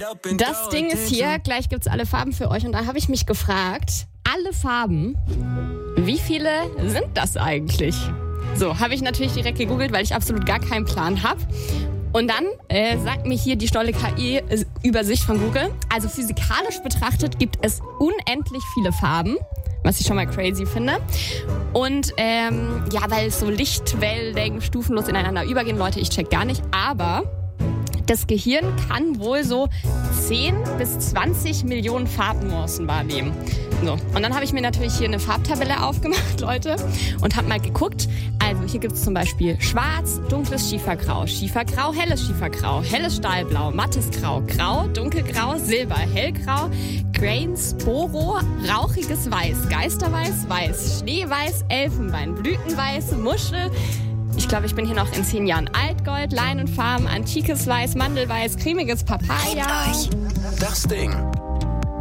Das Ding ist hier, gleich gibt's alle Farben für euch. Und da habe ich mich gefragt, alle Farben, wie viele sind das eigentlich? So, habe ich natürlich direkt gegoogelt, weil ich absolut gar keinen Plan habe. Und dann sagt mir hier die stolle KI-Übersicht von Google, also physikalisch betrachtet gibt es unendlich viele Farben, was ich schon mal crazy finde. Und weil so Lichtwellenlängen stufenlos ineinander übergehen, Leute, ich check gar nicht, aber das Gehirn kann wohl so 10 bis 20 Millionen Farbnuancen wahrnehmen. So. Und dann habe ich mir natürlich hier eine Farbtabelle aufgemacht, Leute, und habe mal geguckt. Also hier gibt es zum Beispiel schwarz, dunkles Schiefergrau, Schiefergrau, helles Schiefergrau, helles Stahlblau, mattes Grau, Grau, dunkelgrau, Silber, hellgrau, Grainsboro, rauchiges Weiß, Geisterweiß, Weiß, Schneeweiß, Elfenbein, Blütenweiß, Muschel. Ich glaube, ich bin hier noch in 10 Jahren Altgold, Leinenfarben, antikes Weiß, Mandelweiß, cremiges Papaya. Das Ding.